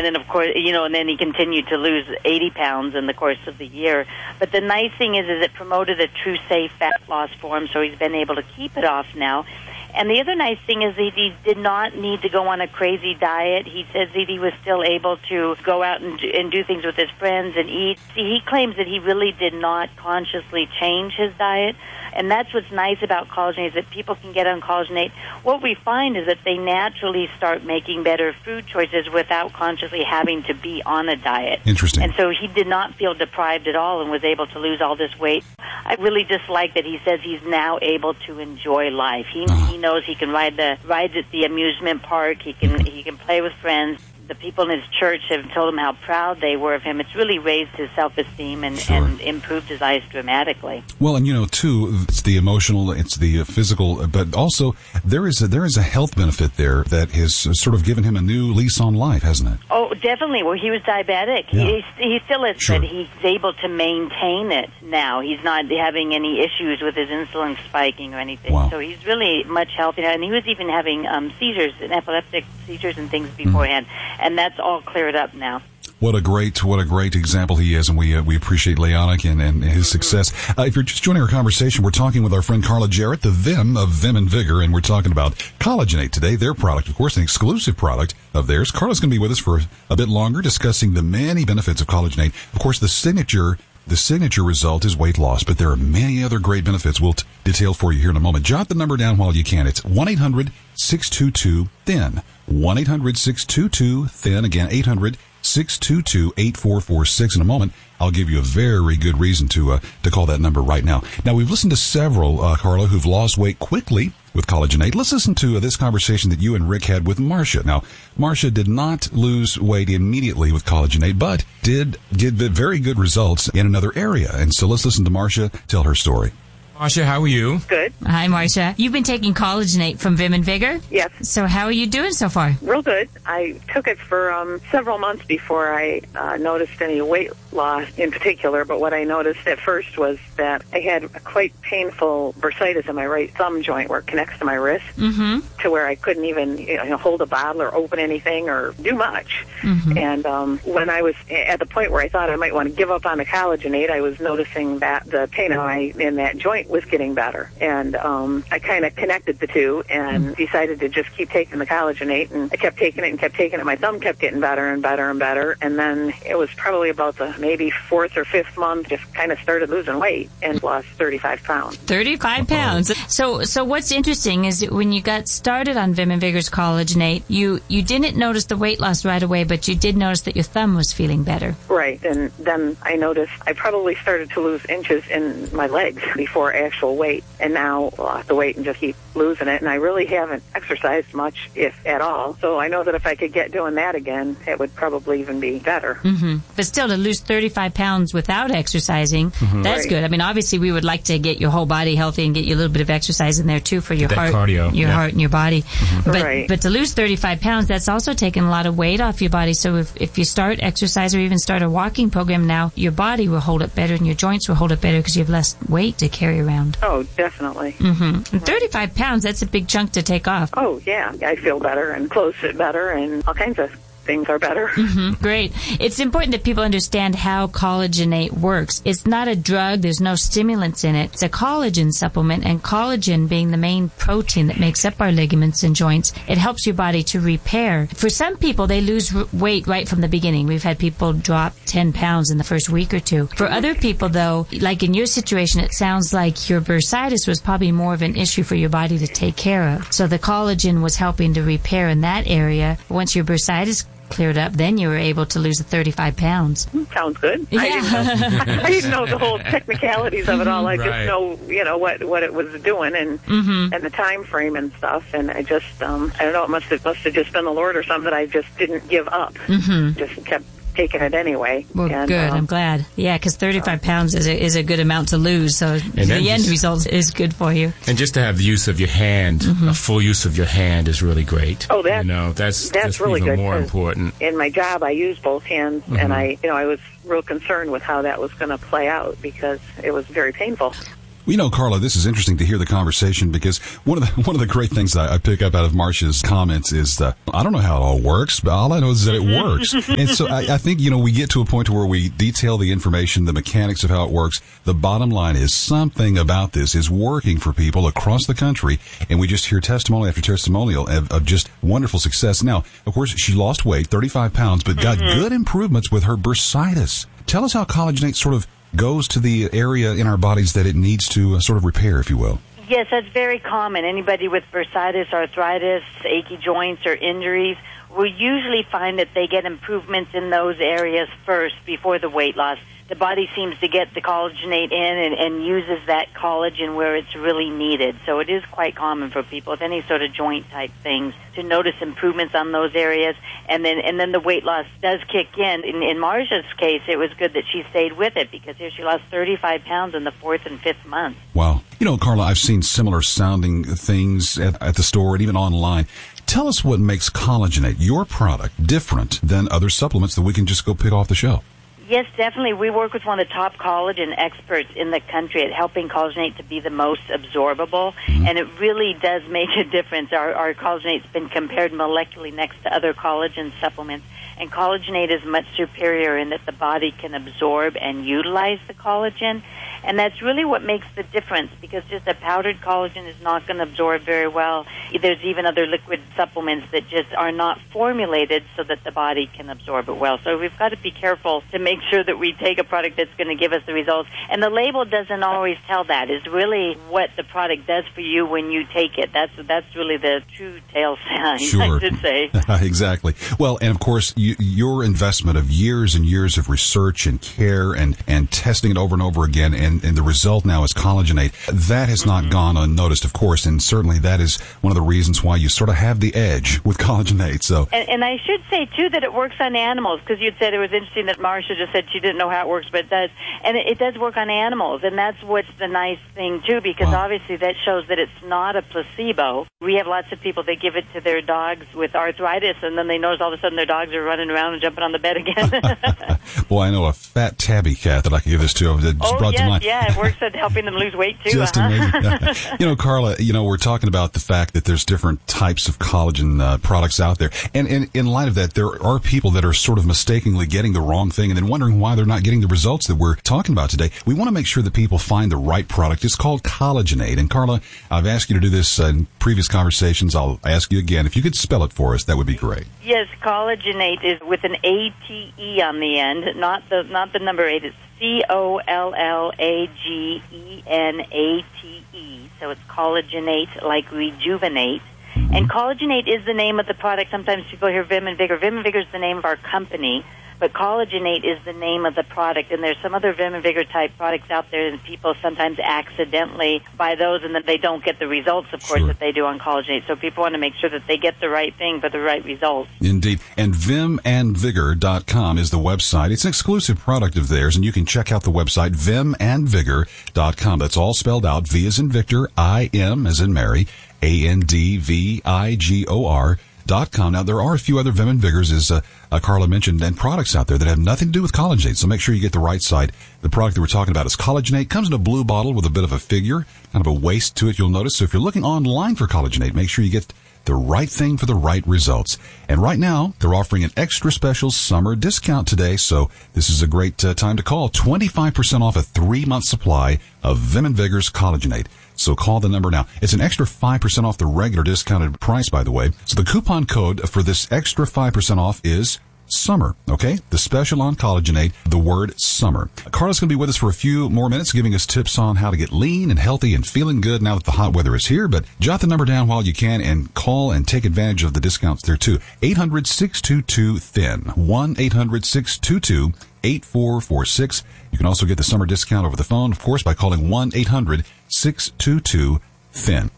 then, of course, and then he continued to lose 80 pounds in the course of the year. But the nice thing is it promoted a true safe fat loss for him, so he's been able to keep it off now. And the other nice thing is that he did not need to go on a crazy diet. He says that he was still able to go out and do things with his friends and eat. He claims that he really did not consciously change his diet. And that's what's nice about collagenate, is that people can get on collagenate. What we find is that they naturally start making better food choices without consciously having to be on a diet. Interesting. And so he did not feel deprived at all and was able to lose all this weight. I really just like that he says he's now able to enjoy life. He knows he can ride the rides at the amusement park. He can play with friends. The people in his church have told him how proud they were of him. It's really raised his self-esteem and improved his eyes dramatically. Well, and too, it's the emotional, it's the physical, but also there is a health benefit there that has sort of given him a new lease on life, hasn't it? Oh, definitely. Well, he was diabetic. Yeah. He still is, but he's able to maintain it now. He's not having any issues with his insulin spiking or anything. Wow. So he's really much healthier. And he was even having seizures, epileptic seizures and things beforehand. And that's all cleared up now. What a great example he is, and we appreciate Leonic and his success. If you're just joining our conversation, we're talking with our friend Carla Jarrett, the Vim of Vim and Vigor, and we're talking about Collagenate today, their product, of course, an exclusive product of theirs. Carla's going to be with us for a bit longer, discussing the many benefits of Collagenate. Of course, the signature result is weight loss, but there are many other great benefits we'll detail for you here in a moment. Jot the number down while you can. It's 1-800-622-THIN. 1-800-622-THIN. Again, 800-622-8446. In a moment, I'll give you a very good reason to call that number right now. Now, we've listened to several, Carla, who've lost weight quickly with Collagenate. Let's listen to this conversation that you and Rick had with Marcia. Now, Marcia did not lose weight immediately with Collagenate, but did get very good results in another area. And so let's listen to Marcia tell her story. Marcia, how are you? Good. Hi, Marcia. You've been taking Collagenate from Vim and Vigor? Yes. So how are you doing so far? Real good. I took it for several months before I noticed any weight loss in particular, but what I noticed at first was that I had a quite painful bursitis in my right thumb joint where it connects to my wrist, to where I couldn't even hold a bottle or open anything or do much. And when I was at the point where I thought I might want to give up on the Collagenate, I was noticing that the pain in that joint was getting better. And I kind of connected the two and decided to just keep taking the Collagenate, and I kept taking it. My thumb kept getting better and better and better, and then it was probably about the maybe fourth or fifth month, just kind of started losing weight and lost 35 pounds. 35 pounds. So what's interesting is that when you got started on Vim and Vigor's Collagenate, you didn't notice the weight loss right away, but you did notice that your thumb was feeling better. Right, and then I noticed I probably started to lose inches in my legs before actual weight, and now I lost the weight and just keep losing it, and I really haven't exercised much, if at all. So I know that if I could get doing that again, it would probably even be better. But still, to lose 35 pounds without exercising, that's Right. good. I mean, obviously, we would like to get your whole body healthy and get you a little bit of exercise in there, too, for your heart, cardio. heart and your body. Right. But to lose 35 pounds, that's also taking a lot of weight off your body. So if you start exercise or even start a walking program now, your body will hold it better and your joints will hold it better because you have less weight to carry around. Oh, definitely. And 35 pounds, that's a big chunk to take off. Oh, yeah. I feel better and clothes fit better and all kinds of things are better. Great. It's important that people understand how Collagenate works. It's not a drug. There's no stimulants in it. It's a collagen supplement, and collagen being the main protein that makes up our ligaments and joints, it helps your body to repair. For some people, they lose weight right from the beginning. We've had people drop 10 pounds in the first week or two. For other people, though, like in your situation, it sounds like your bursitis was probably more of an issue for your body to take care of. So the collagen was helping to repair in that area. Once your bursitis cleared up, then you were able to lose the 35 pounds. Sounds good. Yeah. I didn't know the whole technicalities of it all. I just Right. know, what it was doing and the time frame and stuff. And I just, I don't know, it must have just been the Lord or something that I just didn't give up. Just kept taking it anyway. Well, and, good. I'm glad. Yeah, because 35 pounds is a good amount to lose, so the end result is good for you. And just to have the use of your hand, a full use of your hand is really great. Oh, that's really even good, more 'cause important. in my job, I use both hands, and I was real concerned with how that was going to play out because it was very painful. Well, Carla, this is interesting to hear the conversation because one of the great things that I pick up out of Marcia's comments is I don't know how it all works, but all I know is that it works. And so I think, we get to a point where we detail the information, the mechanics of how it works. The bottom line is something about this is working for people across the country, and we just hear testimony after testimonial of just wonderful success. Now, of course, she lost weight, 35 pounds, but got good improvements with her bursitis. Tell us how Collagenate sort of goes to the area in our bodies that it needs to sort of repair, if you will. Yes, that's very common. Anybody with bursitis, arthritis, achy joints, or injuries will usually find that they get improvements in those areas first before the weight loss. The body seems to get the collagenate in and uses that collagen where it's really needed. So it is quite common for people with any sort of joint type things to notice improvements on those areas, and then the weight loss does kick in. In Marcia's case, it was good that she stayed with it because here she lost 35 pounds in the 4th and 5th month. Wow. Carla, I've seen similar sounding things at the store and even online. Tell us what makes Collagenate, your product, different than other supplements that we can just go pick off the shelf. Yes, definitely. We work with one of the top collagen experts in the country at helping collagenate to be the most absorbable, and it really does make a difference. Our collagenate's been compared molecularly next to other collagen supplements, and collagenate is much superior in that the body can absorb and utilize the collagen, and that's really what makes the difference, because just a powdered collagen is not going to absorb very well. There's even other liquid supplements that just are not formulated so that the body can absorb it well. So we've got to be careful to make sure that we take a product that's going to give us the results. And the label doesn't always tell that. It's really what the product does for you when you take it. That's really the true tale sign, sure. I should say. Exactly. Well, and of course, your investment of years and years of research and care and testing it over and over again, and the result now is Collagenate. That has not gone unnoticed, of course, and certainly that is one of the reasons why you sort of have the edge with Collagenate. So, and I should say, too, that it works on animals, because you said it was interesting that Marcia just said she didn't know how it works, but it does. And it does work on animals, and that's what's the nice thing, too, because obviously that shows that it's not a placebo. We have lots of people that give it to their dogs with arthritis, and then they notice all of a sudden their dogs are running around and jumping on the bed again. Well, I know a fat tabby cat that I could give this to. That just brought to mind. Yeah, it works at helping them lose weight, too. Just amazing. Carla, we're talking about the fact that there's different types of collagen products out there. And in light of that, there are people that are sort of mistakenly getting the wrong thing and then wondering why they're not getting the results that we're talking about today. We want to make sure that people find the right product. It's called Collagenate. And Carla, I've asked you to do this in previous conversations. I'll ask you again. If you could spell it for us, that would be great. Yes, Collagenate is with an A-T-E on the end, not the number 8. It's Collagenate. So it's collagenate, like rejuvenate. And Collagenate is the name of the product. Sometimes people hear Vim and Vigor. Vim and Vigor is the name of our company, but Collagenate is the name of the product. And there's some other Vim and Vigor type products out there, and people sometimes accidentally buy those, and then they don't get the results, of course, that they do on Collagenate. So people want to make sure that they get the right thing for the right results. Indeed. And vimandvigor.com is the website. It's an exclusive product of theirs, and you can check out the website, vimandvigor.com. That's all spelled out. V as in Victor, I-M as in Mary, ANDVIGOR.com. Now, there are a few other Vim and Vigors, as Carla mentioned, and products out there that have nothing to do with Collagenate, so make sure you get the right site. The product that we're talking about is Collagenate. Comes in a blue bottle with a bit of a figure, kind of a waist to it, you'll notice. So if you're looking online for Collagenate, make sure you get the right thing for the right results. And right now, they're offering an extra special summer discount today, so this is a great time to call. 25% off a 3-month supply of Vim and Vigor's Collagenate. So call the number now. It's an extra 5% off the regular discounted price, by the way. So the coupon code for this extra 5% off is SUMMER, okay? The special on Collagenate, the word SUMMER. Carla's going to be with us for a few more minutes, giving us tips on how to get lean and healthy and feeling good now that the hot weather is here. But jot the number down while you can and call and take advantage of the discounts there, too. 800-622-THIN. 1-800-622-8446. You can also get the summer discount over the phone, of course, by calling 1-800-622-THIN.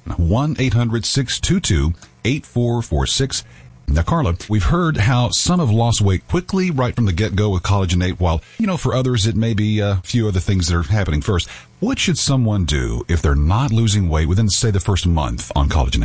1-800-622-8446. Now, Carla, we've heard how some have lost weight quickly right from the get-go with Collagenate, while, for others it may be a few other things that are happening first. What should someone do if they're not losing weight within, say, the first month on Collagenate?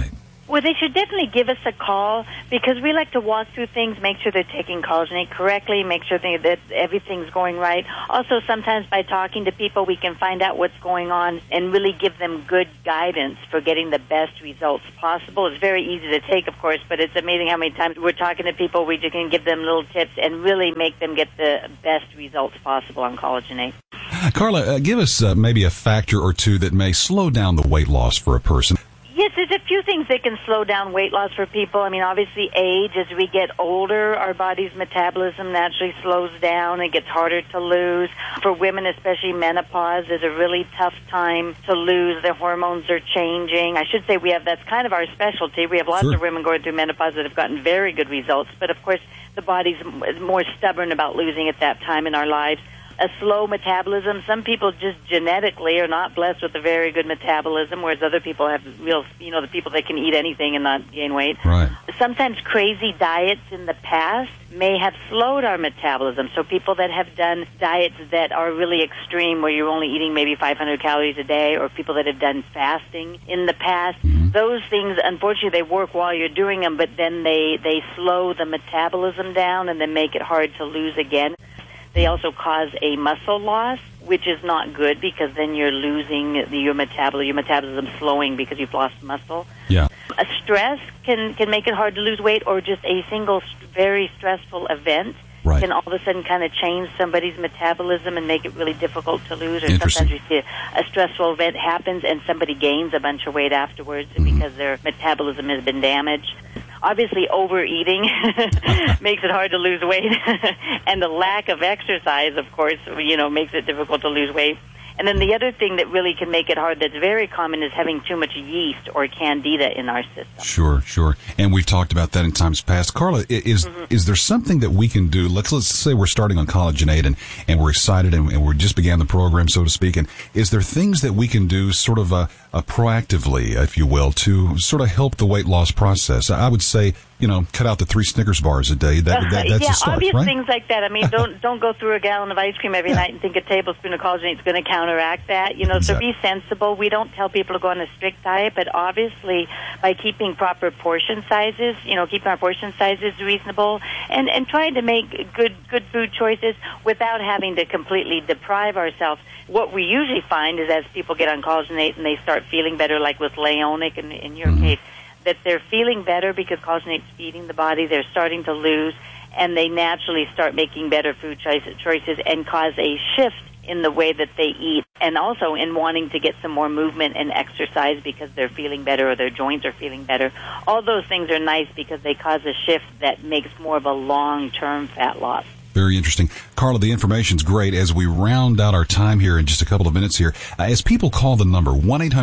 Well, they should definitely give us a call because we like to walk through things, make sure they're taking collagenate correctly, make sure that everything's going right. Also, sometimes by talking to people, we can find out what's going on and really give them good guidance for getting the best results possible. It's very easy to take, of course, but it's amazing how many times we're talking to people, we just can give them little tips and really make them get the best results possible on collagenate. Carla, give us maybe a factor or two that may slow down the weight loss for a person. Yes, there's a few things that can slow down weight loss for people. I mean, obviously age. As we get older, our body's metabolism naturally slows down. It gets harder to lose. For women, especially menopause, is a really tough time to lose. Their hormones are changing. I should say that's kind of our specialty. We have lots of women going through menopause that have gotten very good results. But, of course, the body's more stubborn about losing at that time in our lives. A slow metabolism. Some people just genetically are not blessed with a very good metabolism, whereas other people have the people that can eat anything and not gain weight. Right. Sometimes crazy diets in the past may have slowed our metabolism. So people that have done diets that are really extreme, where you're only eating maybe 500 calories a day, or people that have done fasting in the past, those things, unfortunately, they work while you're doing them, but then they slow the metabolism down and then make it hard to lose again. They also cause a muscle loss, which is not good because then you're losing your metabolism slowing because you've lost muscle. Yeah. A stress can make it hard to lose weight, or just a single very stressful event can all of a sudden kind of change somebody's metabolism and make it really difficult to lose. Or sometimes we see a stressful event happens and somebody gains a bunch of weight afterwards because their metabolism has been damaged. Obviously, overeating makes it hard to lose weight, and the lack of exercise, of course, makes it difficult to lose weight. And then the other thing that really can make it hard that's very common is having too much yeast or candida in our system. Sure. And we've talked about that in times past. Carla, is there something that we can do? Let's say we're starting on Collagenate and we're excited and we just began the program, so to speak. And is there things that we can do sort of proactively, if you will, to sort of help the weight loss process? I would say, cut out the 3 Snickers bars a day. That's a start, obvious right? things like that. I mean, don't go through a gallon of ice cream every night and think a tablespoon of collagenate is going to counteract that. So be sensible. We don't tell people to go on a strict diet, but obviously by keeping proper portion sizes, keeping our portion sizes reasonable and trying to make good food choices without having to completely deprive ourselves. What we usually find is as people get on collagenate and they start feeling better, like with Leonic in your case, that they're feeling better because collagenate's feeding the body, they're starting to lose, and they naturally start making better food choices and cause a shift in the way that they eat, and also in wanting to get some more movement and exercise because they're feeling better or their joints are feeling better. All those things are nice because they cause a shift that makes more of a long-term fat loss. Very interesting. Carla, the information's great. As we round out our time here in just a couple of minutes here, as people call the number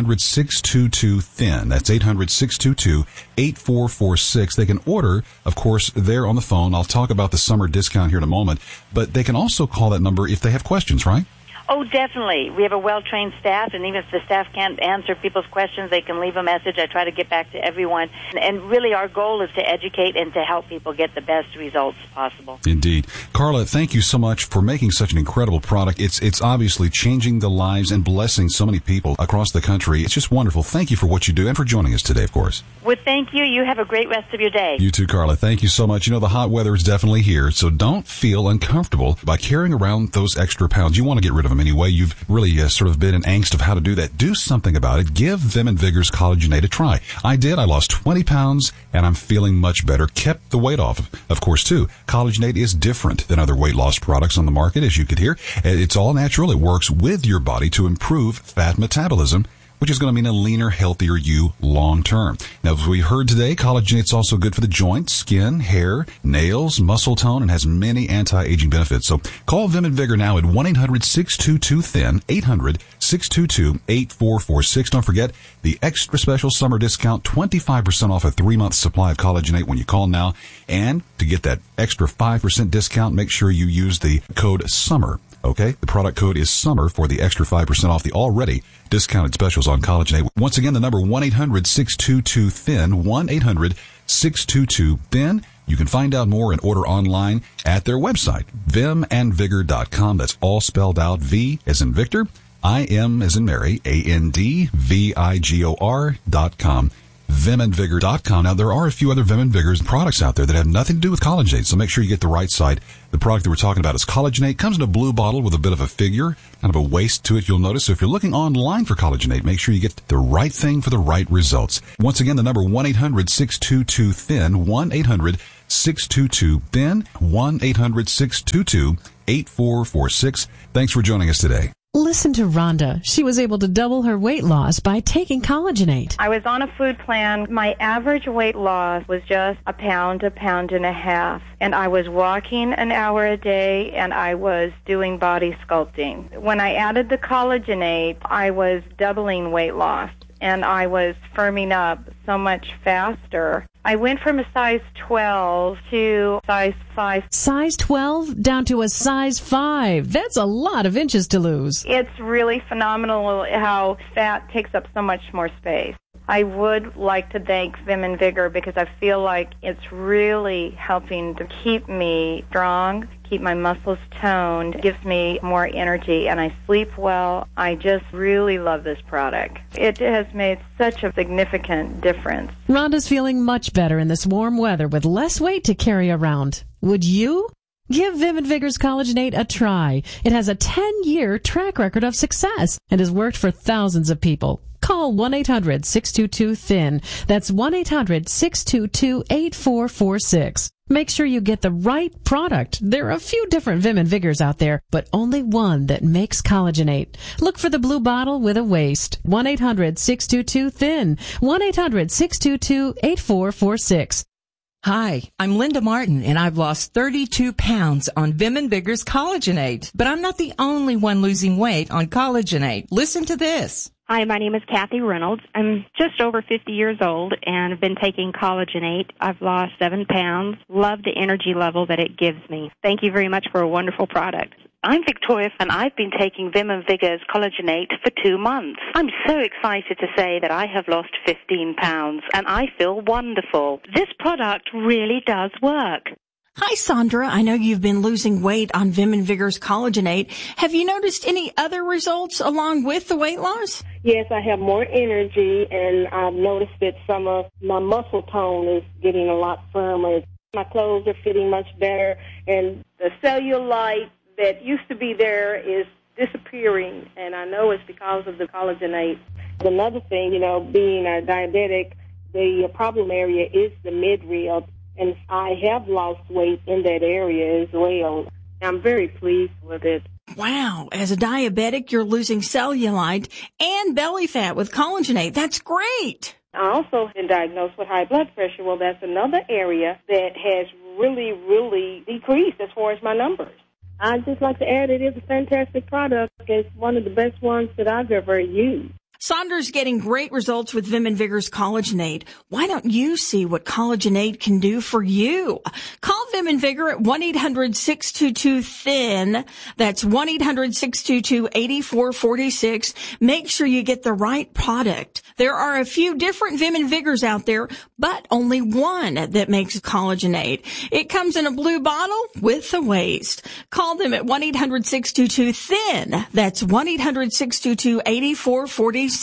1-800-622-THIN, that's 800-622-8446, they can order, of course, there on the phone. I'll talk about the summer discount here in a moment, but they can also call that number if they have questions, right? Oh, definitely. We have a well-trained staff, and even if the staff can't answer people's questions, they can leave a message. I try to get back to everyone. And really, our goal is to educate and to help people get the best results possible. Indeed. Carla, thank you so much for making such an incredible product. It's obviously changing the lives and blessing so many people across the country. It's just wonderful. Thank you for what you do and for joining us today, of course. Well, thank you. You have a great rest of your day. You too, Carla. Thank you so much. The hot weather is definitely here, so don't feel uncomfortable by carrying around those extra pounds. You want to get rid of them anyway. You've really sort of been in angst of how to do that. Do something about it. Give Vim and Vigor's Collagenate a try. I did. I lost 20 pounds, and I'm feeling much better. Kept the weight off, of course, too. Collagenate is different than other weight loss products on the market, as you could hear. It's all natural. It works with your body to improve fat metabolism, which is going to mean a leaner, healthier you long term. Now, as we heard today, Collagenate's also good for the joints, skin, hair, nails, muscle tone, and has many anti-aging benefits. So call Vim and Vigor now at 1-800-622-THIN, 800-622-8446. Don't forget the extra special summer discount, 25% off a 3-month supply of Collagenate when you call now. And to get that extra 5% discount, make sure you use the code SUMMER. Okay, the product code is SUMMER for the extra 5% off the already discounted specials on Collagenate. Once again, the number 1-800-622-THIN, 1-800-622-THIN. You can find out more and order online at their website, vimandvigor.com. That's all spelled out, V as in Victor, I-M as in Mary, ANDVIGOR.com. VimandVigor.com. Now, there are a few other Vim and Vigor products out there that have nothing to do with collagenate, so make sure you get the right site. The product that we're talking about is collagenate. Comes in a blue bottle with a bit of a figure, kind of a waist to it, you'll notice. So if you're looking online for collagenate, make sure you get the right thing for the right results. Once again, the number 1-800-622-THIN, 1-800-622-THIN, 1-800-622-8446. Thanks for joining us today. Listen to Rhonda. She was able to double her weight loss by taking collagenate. I was on a food plan. My average weight loss was just a pound and a half. And I was walking an hour a day, and I was doing body sculpting. When I added the collagenate, I was doubling weight loss, and I was firming up so much faster. I went from a size 12 to size 5. Size 12 down to a size 5. That's a lot of inches to lose. It's really phenomenal how fat takes up so much more space. I would like to thank Vim and Vigor because I feel like it's really helping to keep me strong, keep my muscles toned, gives me more energy, and I sleep well. I just really love this product. It has made such a significant difference. Rhonda's feeling much better in this warm weather with less weight to carry around. Would you? Give Vim and Vigor's collagenate a try. It has a 10-year track record of success and has worked for thousands of people. Call 1-800-622-THIN. That's 1-800-622-8446. Make sure you get the right product. There are a few different Vim and Vigors out there, but only one that makes collagenate. Look for the blue bottle with a waist. 1-800-622-THIN. 1-800-622-8446. Hi, I'm Linda Martin, and I've lost 32 pounds on Vim and Vigor's collagenate. But I'm not the only one losing weight on collagenate. Listen to this. Hi, my name is Kathy Reynolds. I'm just over 50 years old and have been taking collagenate. I've lost 7 pounds. Love the energy level that it gives me. Thank you very much for a wonderful product. I'm Victoria, and I've been taking Vim and Vigor's collagenate for 2 months. I'm so excited to say that I have lost 15 pounds, and I feel wonderful. This product really does work. Hi, Sandra. I know you've been losing weight on Vim and Vigor's collagenate. Have you noticed any other results along with the weight loss? Yes, I have more energy, and I've noticed that some of my muscle tone is getting a lot firmer. My clothes are fitting much better, and the cellulite that used to be there is disappearing, and I know it's because of the collagenate. Another thing, being a diabetic, the problem area is the mid-rib, and I have lost weight in that area as well. I'm very pleased with it. Wow. As a diabetic, you're losing cellulite and belly fat with collagenate. That's great. I also been diagnosed with high blood pressure. Well, that's another area that has really, really decreased as far as my numbers. I'd just like to add it is a fantastic product. It's one of the best ones that I've ever used. Sandra's getting great results with Vim and Vigor's collagenate. Why don't you see what collagenate can do for you? Call Vim and Vigor at 1-800-622-THIN. That's 1-800-622-8446. Make sure you get the right product. There are a few different Vim and Vigors out there, but only one that makes collagenate. It comes in a blue bottle with a waist. Call them at 1-800-622-THIN. That's 1-800-622-8446.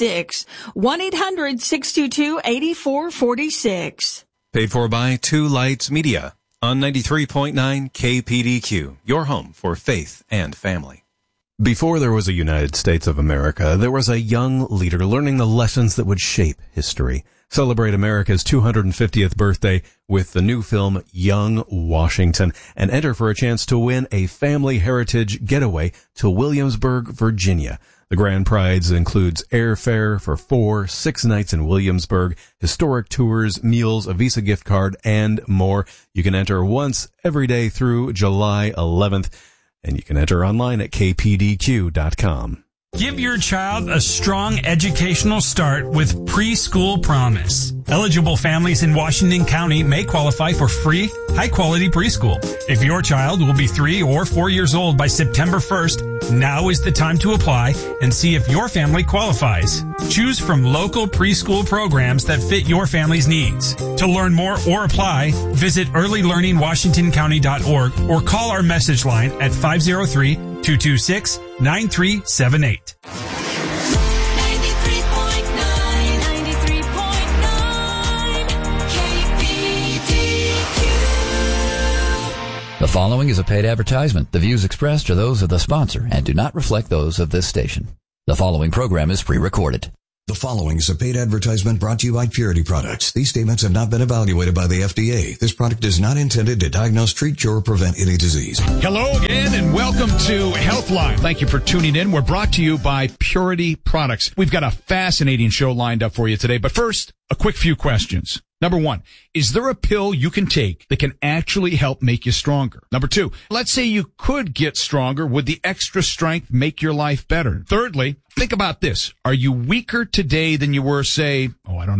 1-800-622-8446. Paid for by Two Lights Media on 93.9 KPDQ, your home for faith and family. Before there was a United States of America, there was a young leader learning the lessons that would shape history. Celebrate America's 250th birthday with the new film Young Washington and enter for a chance to win a family heritage getaway to Williamsburg, Virginia. The grand prize includes airfare for 4-6 nights in Williamsburg, historic tours, meals, a Visa gift card, and more. You can enter once every day through July 11th, and you can enter online at kpdq.com. Give your child a strong educational start with Preschool Promise. Eligible families in Washington County may qualify for free, high-quality preschool. If your child will be 3 or 4 years old by September 1st, now is the time to apply and see if your family qualifies. Choose from local preschool programs that fit your family's needs. To learn more or apply, visit earlylearningwashingtoncounty.org or call our message line at 503-226-9378. The following is a paid advertisement. The views expressed are those of the sponsor and do not reflect those of this station. The following program is pre-recorded. The following is a paid advertisement brought to you by Purity Products. These statements have not been evaluated by the FDA. This product is not intended to diagnose, treat, cure, or prevent any disease. Hello again and welcome to Healthline. Thank you for tuning in. We're brought to you by Purity Products. We've got a fascinating show lined up for you today, but first, a quick few questions. Number one, is there a pill you can take that can actually help make you stronger? Number two, let's say you could get stronger. Would the extra strength make your life better? Thirdly, think about this. Are you weaker today than you were, say,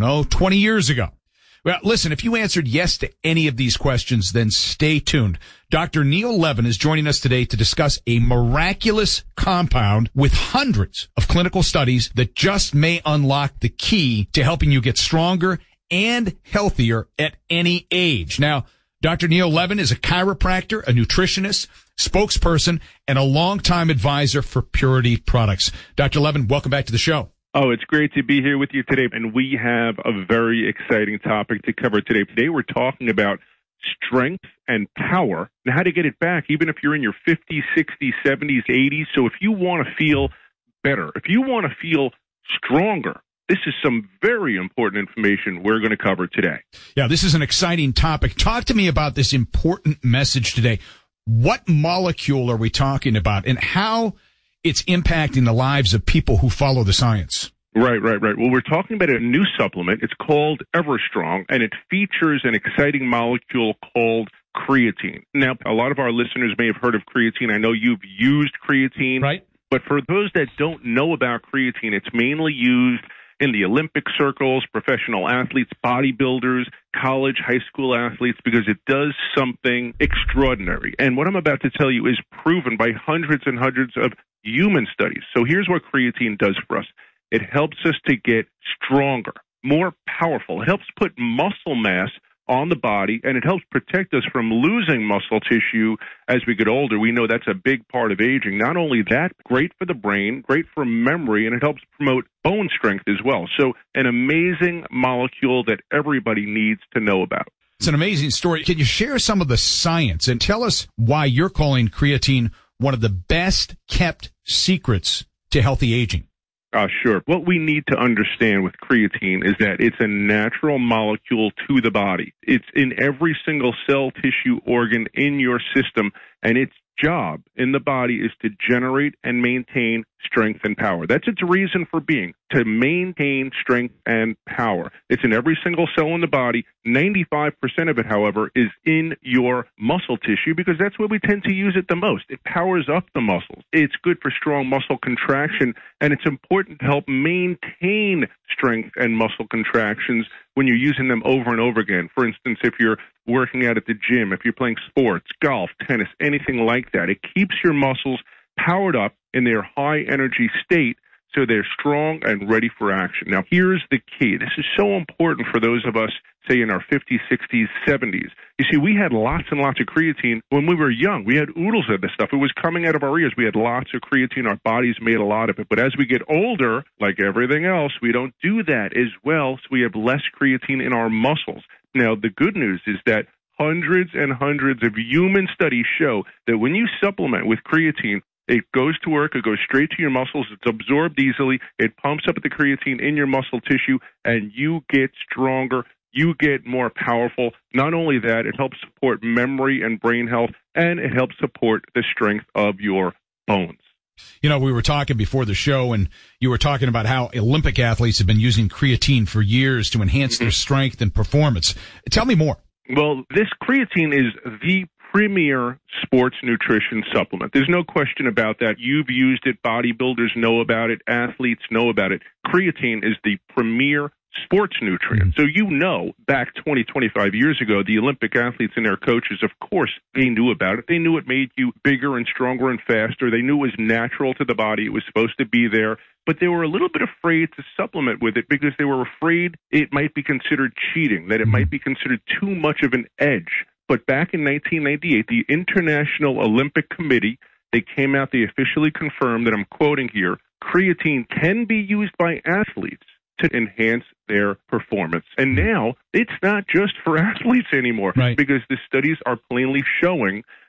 20 years ago? Well, listen, if you answered yes to any of these questions, then stay tuned. Dr. Neil Levin is joining us today to discuss a miraculous compound with hundreds of clinical studies that just may unlock the key to helping you get stronger and healthier at any age. Now, Dr. Neil Levin is a chiropractor, a nutritionist, spokesperson, and a longtime advisor for Purity Products. Dr. Levin, welcome back to the show. Oh, it's great to be here with you today, and we have a very exciting topic to cover today. Today we're talking about strength and power and how to get it back, even if you're in your 50s, 60s, 70s, 80s. So if you want to feel better, if you want to feel stronger, this is some very important information we're going to cover today. Yeah, this is an exciting topic. Talk to me about this important message today. What molecule are we talking about and how it's impacting the lives of people who follow the science? Right. Well, we're talking about a new supplement. It's called EverStrong, and it features an exciting molecule called creatine. Now, a lot of our listeners may have heard of creatine. I know you've used creatine. Right. But for those that don't know about creatine, it's mainly used in the Olympic circles, professional athletes, bodybuilders, college, high school athletes, because it does something extraordinary. And what I'm about to tell you is proven by hundreds and hundreds of human studies. So here's what creatine does for us. It helps us to get stronger, more powerful. It helps put muscle mass on the body, and it helps protect us from losing muscle tissue as we get older. We know that's a big part of aging. Not only that, great for the brain, great for memory, and it helps promote bone strength as well. So an amazing molecule that everybody needs to know about. It's an amazing story. Can you share some of the science and tell us why you're calling creatine one of the best kept secrets to healthy aging? Sure. What we need to understand with creatine is that it's a natural molecule to the body. It's in every single cell, tissue, organ in your system, and its job in the body is to generate and maintain strength and power. That's its reason for being, to maintain strength and power. It's in every single cell in the body. 95% of it, however, is in your muscle tissue because that's where we tend to use it the most. It powers up the muscles. It's good for strong muscle contraction, and it's important to help maintain strength and muscle contractions when you're using them over and over again. For instance, if you're working out at the gym, if you're playing sports, golf, tennis, anything like that, it keeps your muscles powered up in their high energy state so they're strong and ready for action. Now, here's the key. This is so important for those of us, say, in our 50s, 60s, 70s. You see, we had lots and lots of creatine when we were young. We had oodles of this stuff. It was coming out of our ears. We had lots of creatine. Our bodies made a lot of it. But as we get older, like everything else, we don't do that as well, so we have less creatine in our muscles. Now, the good news is that hundreds and hundreds of human studies show that when you supplement with creatine, it goes to work, it goes straight to your muscles, it's absorbed easily, it pumps up the creatine in your muscle tissue, and you get stronger, you get more powerful. Not only that, it helps support memory and brain health, and it helps support the strength of your bones. You know, we were talking before the show, and you were talking about how Olympic athletes have been using creatine for years to enhance their strength and performance. Tell me more. Well, this creatine is the premier sports nutrition supplement. There's no question about that. You've used it. Bodybuilders know about it. Athletes know about it. Creatine is the premier sports nutrient. So you know, back 20, 25 years ago, the Olympic athletes and their coaches, of course, they knew about it. They knew it made you bigger and stronger and faster. They knew it was natural to the body. It was supposed to be there. But they were a little bit afraid to supplement with it because they were afraid it might be considered cheating, that it might be considered too much of an edge. But back in 1998, the International Olympic Committee, they came out, they officially confirmed that, I'm quoting here, creatine can be used by athletes to enhance their performance. And now it's not just for athletes anymore, because the studies are plainly showing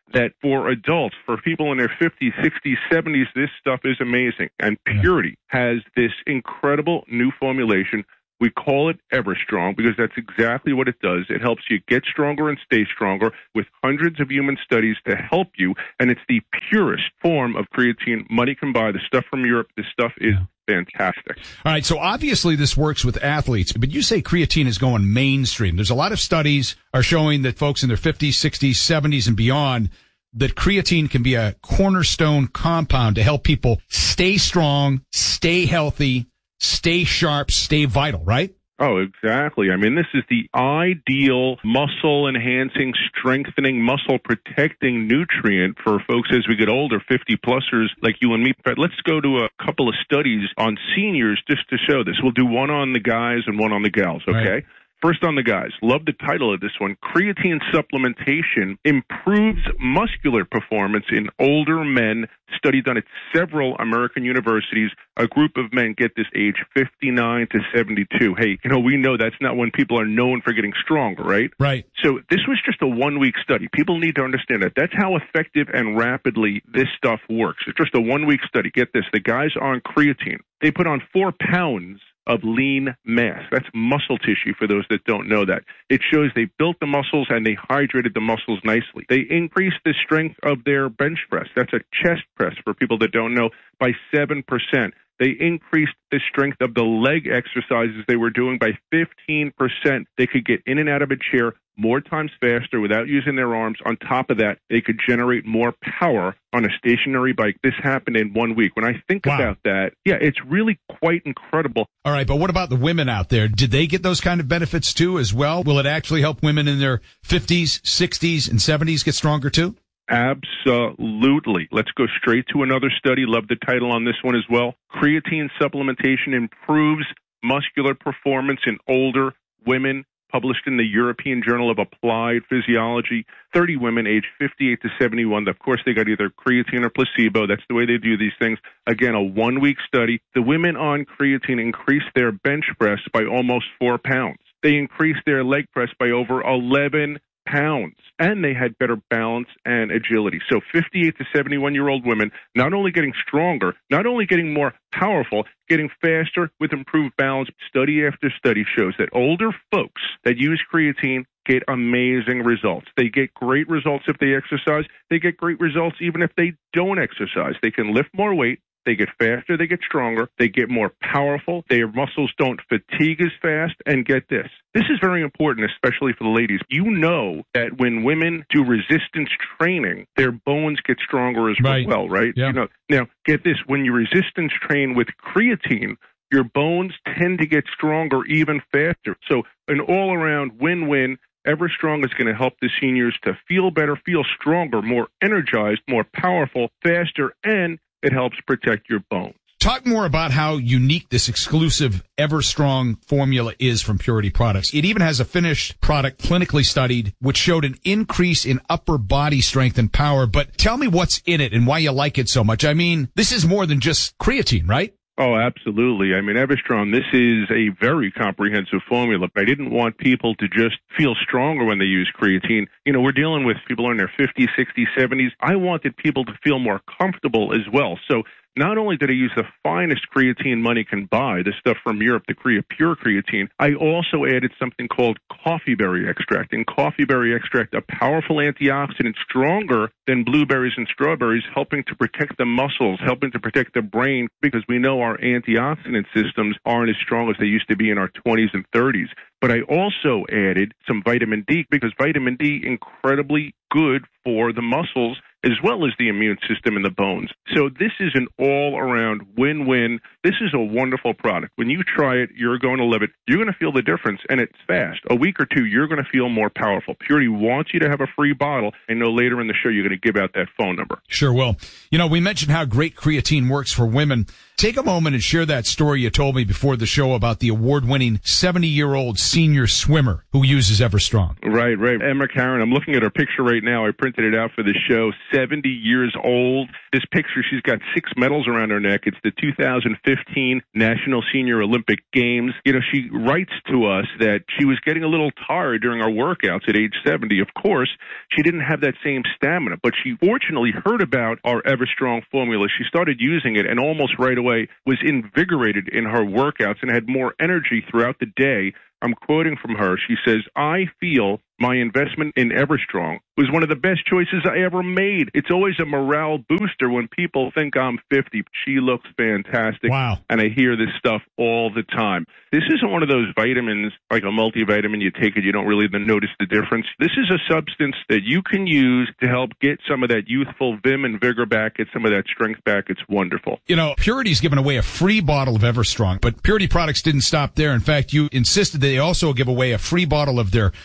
that for adults, for people in their 50s, 60s, 70s, this stuff is amazing. And Purity has this incredible new formulation. We call it EverStrong because that's exactly what it does. It helps you get stronger and stay stronger with hundreds of human studies to help you, and it's the purest form of creatine money can buy. The stuff from Europe, this stuff is fantastic. All right, so obviously this works with athletes, but you say creatine is going mainstream. There's a lot of studies are showing that folks in their 50s, 60s, 70s, and beyond, that creatine can be a cornerstone compound to help people stay strong, stay healthy, stay sharp, stay vital, right? Oh, exactly. I mean, this is the ideal muscle-enhancing, strengthening, muscle-protecting nutrient for folks as we get older, 50-plussers like you and me. But let's go to a couple of studies on seniors just to show this. We'll do one on the guys and one on the gals, okay? Right. First on the guys. Love the title of this one. Creatine supplementation improves muscular performance in older men. Study done at several American universities. A group of men, get this, age 59 to 72. Hey, we know that's not when people are known for getting stronger, right? Right. So this was just a one-week study. People need to understand that. That's how effective and rapidly this stuff works. It's just a one-week study. Get this. The guys on creatine, they put on 4 pounds of lean mass. That's muscle tissue for those that don't know that. It shows they built the muscles and they hydrated the muscles nicely. They increased the strength of their bench press. That's a chest press for people that don't know, by 7%. They increased the strength of the leg exercises they were doing by 15%. They could get in and out of a chair more times faster without using their arms. On top of that, they could generate more power on a stationary bike. This happened in 1 week. When I think about that, it's really quite incredible. All right, but what about the women out there? Did they get those kind of benefits too as well? Will it actually help women in their 50s, 60s, and 70s get stronger too? Absolutely. Let's go straight to another study. Love the title on this one as well. Creatine supplementation improves muscular performance in older women, published in the European Journal of Applied Physiology. 30 women aged 58 to 71. Of course, they got either creatine or placebo. That's the way they do these things. Again, a one-week study. The women on creatine increased their bench press by almost 4 pounds. They increased their leg press by over 11 pounds, and they had better balance and agility. So 58 to 71-year-old women, not only getting stronger, not only getting more powerful, getting faster with improved balance. Study after study shows that older folks that use creatine get amazing results. They get great results if they exercise. They get great results even if they don't exercise. They can lift more weight. They get faster, they get stronger, they get more powerful, their muscles don't fatigue as fast, and get this. This is very important, especially for the ladies. You know that when women do resistance training, their bones get stronger as well, right? Yeah. Now, get this. When you resistance train with creatine, your bones tend to get stronger even faster. So an all-around win-win. EverStrong is going to help the seniors to feel better, feel stronger, more energized, more powerful, faster, and it helps protect your bones. Talk more about how unique this exclusive EverStrong formula is from Purity Products. It even has a finished product clinically studied, which showed an increase in upper body strength and power. But tell me what's in it and why you like it so much. I mean, this is more than just creatine, right? Oh, absolutely. I mean, EverStrong, this is a very comprehensive formula. I didn't want people to just feel stronger when they use creatine. We're dealing with people in their 50s, 60s, 70s. I wanted people to feel more comfortable as well. So not only did I use the finest creatine money can buy, the stuff from Europe, the Pure creatine, I also added something called coffee berry extract. In coffee berry extract, a powerful antioxidant, stronger than blueberries and strawberries, helping to protect the muscles, helping to protect the brain, because we know our antioxidant systems aren't as strong as they used to be in our 20s and 30s. But I also added some vitamin D, because vitamin D incredibly good for the muscles as well as the immune system and the bones. So this is an all-around win-win. This is a wonderful product. When you try it, you're going to love it. You're going to feel the difference, and it's fast. A week or two, you're going to feel more powerful. Purity wants you to have a free bottle. I know later in the show you're going to give out that phone number. Sure will. We mentioned how great creatine works for women. Take a moment and share that story you told me before the show about the award-winning 70-year-old senior swimmer who uses EverStrong. Right. Emma Karen, I'm looking at her picture right now. I printed it out for the show. 70 years old. This picture, she's got 6 medals around her neck. It's the 2015 National Senior Olympic Games. You know, she writes to us that she was getting a little tired during our workouts at age 70. Of course, she didn't have that same stamina, but she fortunately heard about our EverStrong formula. She started using it and almost right away was invigorated in her workouts and had more energy throughout the day. I'm quoting from her. She says, "I feel my investment in EverStrong was one of the best choices I ever made. It's always a morale booster when people think I'm 50. She looks fantastic." Wow. And I hear this stuff all the time. This isn't one of those vitamins, like a multivitamin. You take it, you don't really notice the difference. This is a substance that you can use to help get some of that youthful vim and vigor back, get some of that strength back. It's wonderful. You know, Purity's given away a free bottle of EverStrong, but Purity products didn't stop there. In fact, you insisted that they also give away a free bottle of their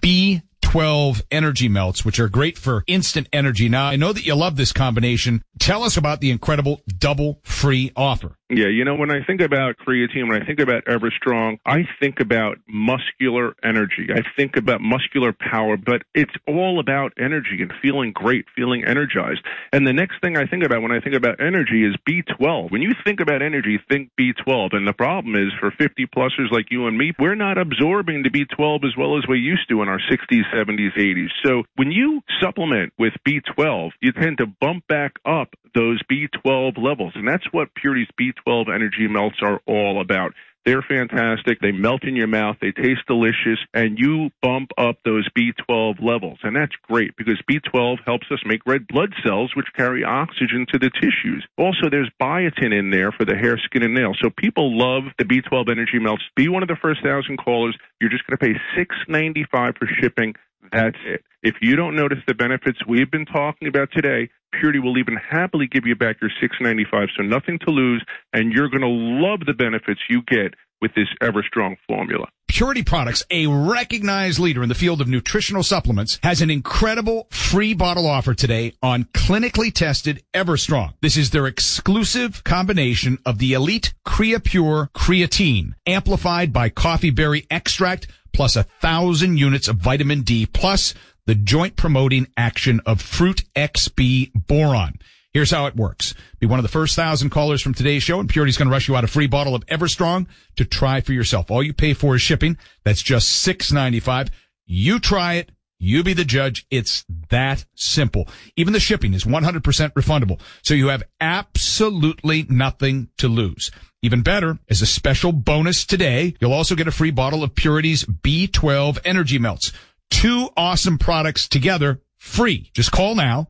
B12 energy melts, which are great for instant energy. Now, I know that you love this combination. Tell us about the incredible double free offer. Yeah, you know, when I think about creatine, when I think about EverStrong, I think about muscular energy. I think about muscular power, but it's all about energy and feeling great, feeling energized. And the next thing I think about when I think about energy is B12. When you think about energy, think B12. And the problem is for 50-plussers like you and me, we're not absorbing the B12 as well as we used to in our 60s, 70s, 80s. So when you supplement with B12, you tend to bump back up those B12 levels. And that's what Purity's B12 energy melts are all about. They're fantastic. They melt in your mouth. They taste delicious. And you bump up those B12 levels. And that's great because B12 helps us make red blood cells, which carry oxygen to the tissues. Also, there's biotin in there for the hair, skin, and nails. So people love the B12 energy melts. Be one of the first 1,000 callers. You're just going to pay $6.95 for shipping. That's it. If you don't notice the benefits we've been talking about today, Purity will even happily give you back your $6.95, so nothing to lose, and you're going to love the benefits you get with this EverStrong formula. Purity Products, a recognized leader in the field of nutritional supplements, has an incredible free bottle offer today on clinically tested EverStrong. This is their exclusive combination of the elite CreaPure creatine, amplified by coffee berry extract, plus 1,000 units of vitamin D, plus the joint-promoting action of Fruit XB Boron. Here's how it works. Be one of the first 1,000 callers from today's show, and Purity's going to rush you out a free bottle of EverStrong to try for yourself. All you pay for is shipping. That's just $6.95. You try it. You be the judge. It's that simple. Even the shipping is 100% refundable, so you have absolutely nothing to lose. Even better, as a special bonus today, you'll also get a free bottle of Purity's B12 energy melts. 2 awesome products together, free. Just call now,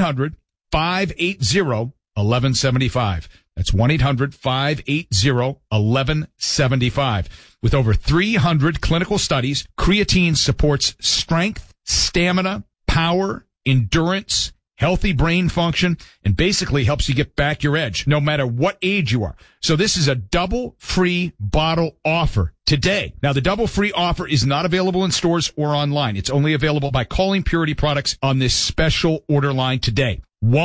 1-800-580-1175. That's 1-800-580-1175. With over 300 clinical studies, creatine supports strength, stamina, power, endurance, healthy brain function, and basically helps you get back your edge, no matter what age you are. So this is a double free bottle offer today. Now, the double free offer is not available in stores or online. It's only available by calling Purity Products on this special order line today.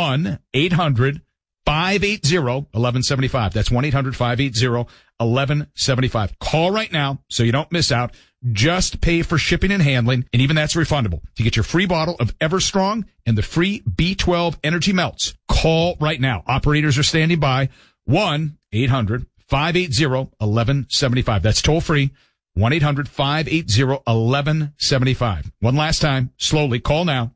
1-800-580-1175. That's 1-800-580-1175. Call right now so you don't miss out. Just pay for shipping and handling, and even that's refundable. To get your free bottle of EverStrong and the free B12 energy melts, call right now. Operators are standing by. 1-800-580-1175. That's toll free. 1-800-580-1175. One last time, slowly, call now.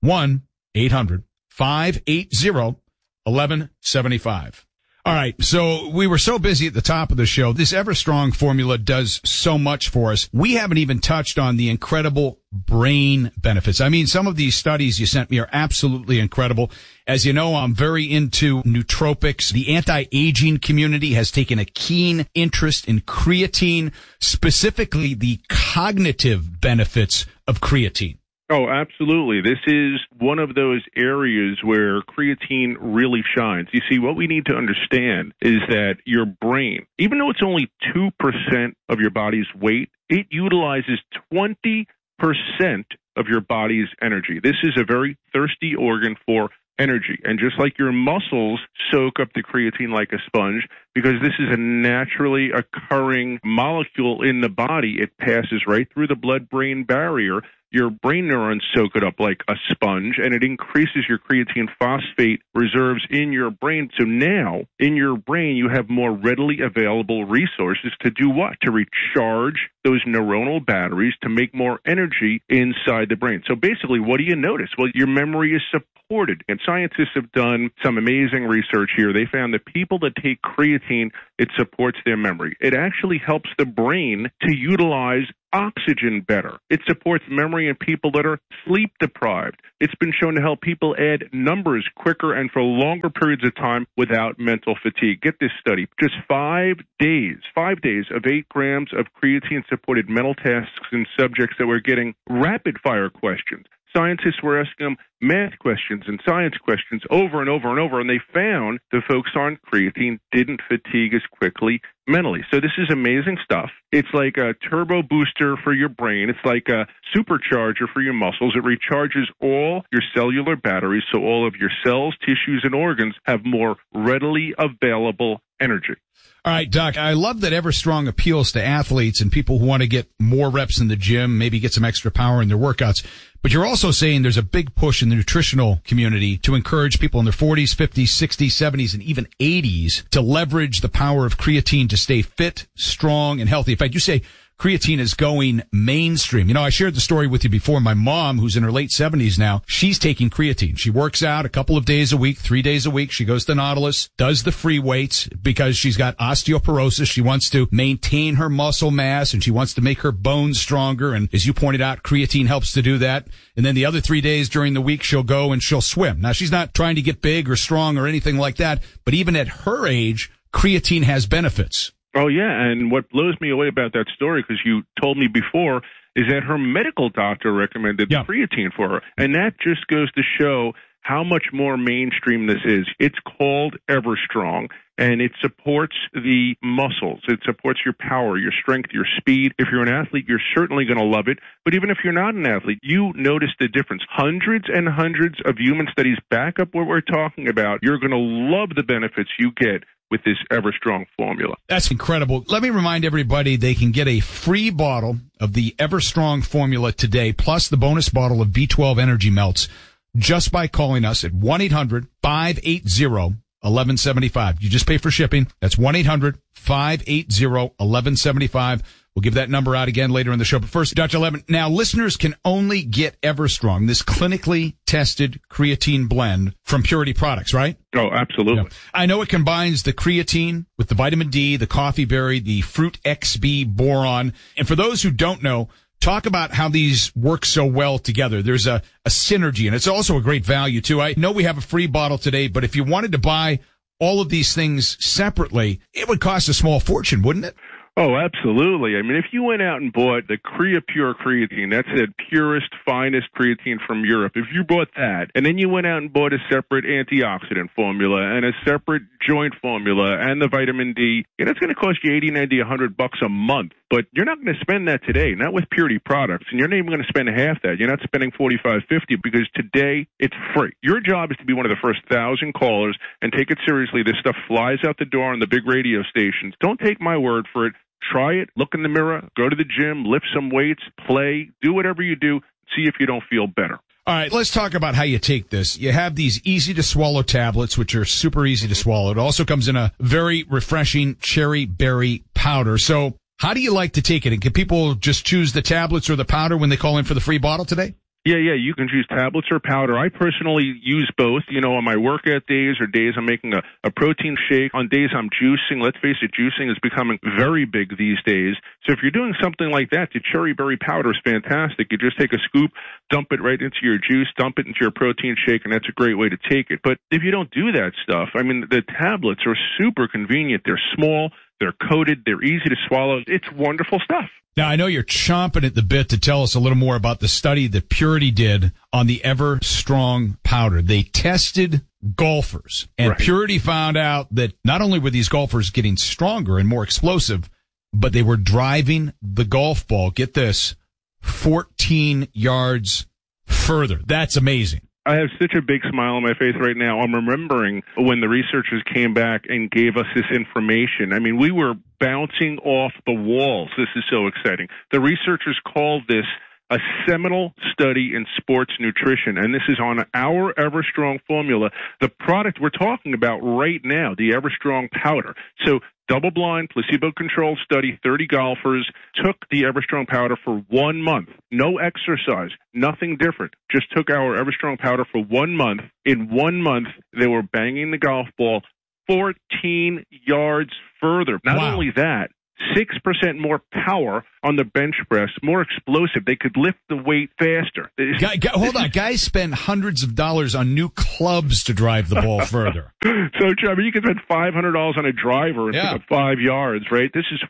1-800-580-1175. All right, so we were so busy at the top of the show. This EverStrong formula does so much for us. We haven't even touched on the incredible brain benefits. I mean, some of these studies you sent me are absolutely incredible. As you know, I'm very into nootropics. The anti-aging community has taken a keen interest in creatine, specifically the cognitive benefits of creatine. Oh, absolutely. This is one of those areas where creatine really shines. You see, what we need to understand is that your brain, even though it's only 2% of your body's weight, it utilizes 20% of your body's energy. This is a very thirsty organ for energy. And just like your muscles soak up the creatine like a sponge, because this is a naturally occurring molecule in the body, it passes right through the blood-brain barrier. your brain neurons soak it up like a sponge, and it increases your creatine phosphate reserves in your brain. So now, in your brain, you have more readily available resources to do what? To recharge those neuronal batteries to make more energy inside the brain. So basically, what do you notice? Well, your memory is supported. And scientists have done some amazing research here. They found that people that take creatine, it supports their memory. It actually helps the brain to utilize oxygen better. It supports memory in people that are sleep deprived. It's been shown to help people add numbers quicker and for longer periods of time without mental fatigue. Get this study. Just 5 days of 8 grams of creatine-supported mental tasks in subjects that were getting rapid-fire questions. Scientists were asking them math questions and science questions over and over and over, and they found the folks on creatine didn't fatigue as quickly mentally. So this is amazing stuff. It's like a turbo booster for your brain. It's like a supercharger for your muscles. It recharges all your cellular batteries so all of your cells, tissues, and organs have more readily available energy. All right, Doc, I love that Everstrong appeals to athletes and people who want to get more reps in the gym, maybe get some extra power in their workouts. But you're also saying there's a big push in the nutritional community to encourage people in their 40s, 50s, 60s, 70s, and even 80s to leverage the power of creatine to stay fit, strong, and healthy. In fact, you say creatine is going mainstream. You know, I shared the story with you before. My mom, who's in her late 70s now, she's taking creatine. She works out a couple of days a week, 3 days a week. She goes to Nautilus, does the free weights because she's got osteoporosis. She wants to maintain her muscle mass and she wants to make her bones stronger. And as you pointed out, creatine helps to do that. And then the other 3 days during the week, she'll go and she'll swim. Now, she's not trying to get big or strong or anything like that, but even at her age, creatine has benefits. Oh, yeah, and what blows me away about that story, because you told me before, is that her medical doctor recommended creatine for her. And that just goes to show how much more mainstream this is. It's called Everstrong, and it supports the muscles. It supports your power, your strength, your speed. If you're an athlete, you're certainly going to love it. But even if you're not an athlete, you notice the difference. Hundreds and hundreds of human studies back up what we're talking about. You're going to love the benefits you get with this Everstrong formula. That's incredible. Let me remind everybody they can get a free bottle of the Everstrong formula today, plus the bonus bottle of B12 Energy Melts, just by calling us at 1-800-580-1175. You just pay for shipping. That's 1-800-580-1175. We'll give that number out again later in the show. But first, Dr. Levin, now listeners can only get Everstrong, this clinically tested creatine blend from Purity Products, right? Oh, absolutely. Yeah. I know it combines the creatine with the vitamin D, the coffee berry, the fruit XB boron. And for those who don't know, talk about how these work so well together. There's a synergy, and it's also a great value, too. I know we have a free bottle today, but if you wanted to buy all of these things separately, it would cost a small fortune, wouldn't it? Oh, absolutely. I mean, if you went out and bought the CreaPure creatine, that's the purest, finest creatine from Europe, if you bought that, and then you went out and bought a separate antioxidant formula and a separate joint formula and the vitamin D, it's going to cost you $80, $90, $100 a month. But you're not going to spend that today, not with Purity Products, and you're not even going to spend half that. You're not spending $45, $50 because today it's free. Your job is to be one of the first 1,000 callers and take it seriously. This stuff flies out the door on the big radio stations. Don't take my word for it. Try it, look in the mirror, go to the gym, lift some weights, play, do whatever you do, see if you don't feel better. All right, let's talk about how you take this. You have these easy-to-swallow tablets, which are super easy to swallow. It also comes in a very refreshing cherry berry powder. So how do you like to take it? And can people just choose the tablets or the powder when they call in for the free bottle today? Yeah, you can choose tablets or powder. I personally use both, on my workout days or days I'm making a protein shake. On days I'm juicing, let's face it, juicing is becoming very big these days. So if you're doing something like that, the cherry berry powder is fantastic. You just take a scoop, dump it right into your juice, dump it into your protein shake, and that's a great way to take it. But if you don't do that stuff, the tablets are super convenient. They're small, they're coated, they're easy to swallow. It's wonderful stuff. Now, I know you're chomping at the bit to tell us a little more about the study that Purity did on the Everstrong powder. They tested golfers, and right. Purity found out that not only were these golfers getting stronger and more explosive, but they were driving the golf ball, get this, 14 yards further. That's amazing. I have such a big smile on my face right now. I'm remembering when the researchers came back and gave us this information. We were bouncing off the walls. This is so exciting. The researchers called this a seminal study in sports nutrition, and this is on our EverStrong formula, the product we're talking about right now, the EverStrong powder. So double-blind, placebo-controlled study, 30 golfers took the EverStrong powder for 1 month. No exercise, nothing different. Just took our EverStrong powder for 1 month. In 1 month, they were banging the golf ball 14 yards further. Not only that, 6% more power on the bench press, more explosive. They could lift the weight faster. Hold on. Guys spend hundreds of dollars on new clubs to drive the ball further. So, Trevor, you can spend $500 on a driver and pick up 5 yards, right? This is